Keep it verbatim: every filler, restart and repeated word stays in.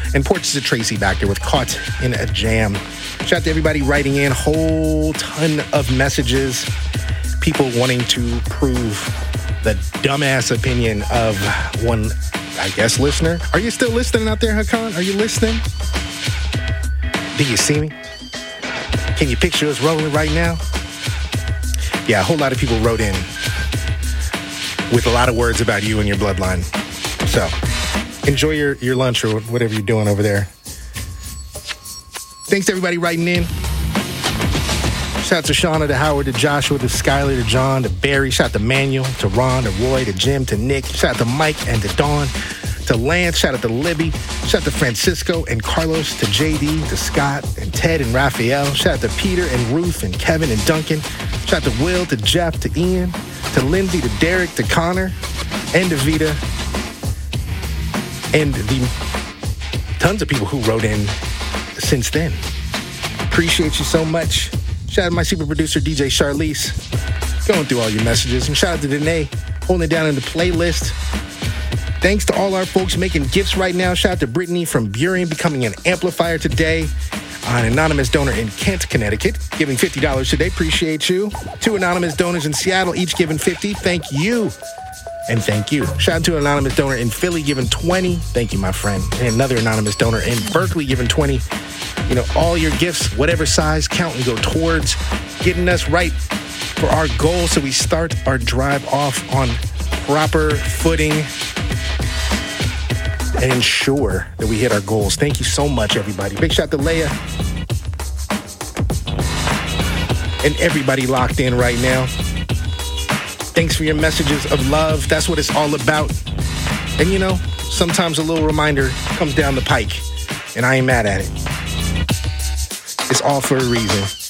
And Portraits of Tracy back there with Caught in a Jam. Shout out to everybody writing in. Whole ton of messages. People wanting to prove the dumbass opinion of one, I guess, listener. Are you still listening out there, Hakan? Are you listening? Do you see me? Can you picture us rolling right now? Yeah, a whole lot of people wrote in with a lot of words about you and your bloodline. So, enjoy your, your lunch or whatever you're doing over there. Thanks to everybody writing in. Shout out to Shauna, to Howard, to Joshua, to Skylar, to John, to Barry. Shout out to Manuel, to Ron, to Roy, to Jim, to Nick. Shout out to Mike and to Dawn, to Lance. Shout out to Libby. Shout out to Francisco and Carlos, to J D, to Scott and Ted and Raphael. Shout out to Peter and Ruth and Kevin and Duncan. Shout out to Will, to Jeff, to Ian, to Lindsay, to Derek, to Connor, and to Vita. And the tons of people who wrote in since then. Appreciate you so much. Shout out to my super producer, D J Charlize, going through all your messages. And shout out to Danae, holding it down in the playlist. Thanks to all our folks making gifts right now. Shout out to Brittany from Burien, becoming an amplifier today. An anonymous donor in Kent, Connecticut, giving fifty dollars today. Appreciate you. Two anonymous donors in Seattle, each giving fifty dollars. Thank you. And thank you. Shout out to an anonymous donor in Philly, giving twenty dollars. Thank you, my friend. And another anonymous donor in Berkeley, giving twenty dollars. You know, all your gifts, whatever size, count and go towards getting us right for our goal so we start our drive off on proper footing and ensure that we hit our goals. Thank you so much, everybody. Big shout out to Leia and everybody locked in right now. Thanks for your messages of love. That's what it's all about. And, you know, sometimes a little reminder comes down the pike, and I ain't mad at it. It's all for a reason.